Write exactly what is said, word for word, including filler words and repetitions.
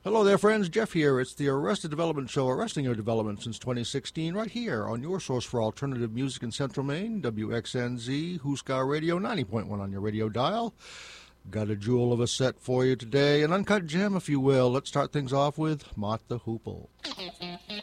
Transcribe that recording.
Hello there, friends. Jeff here. It's the Arrested Development Show, arresting your development since twenty sixteen, right here on your source for alternative music in Central Maine, W X N Z, Huskar Radio, ninety point one on your radio dial. Got a jewel of a set for you today, an uncut gem, if you will. Let's start things off with Mott the Hoople.